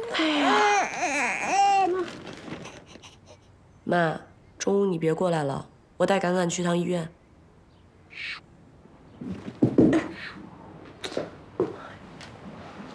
哎呀，妈，中午你别过来了，我带敢敢去趟医院。